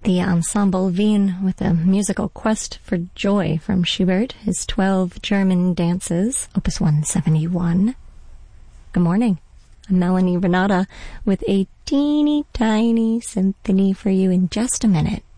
The Ensemble Wien with a musical quest for joy from Schubert, his 12 German dances, Opus 171. Good morning. I'm Melanie Renata with a teeny tiny symphony for you in just a minute.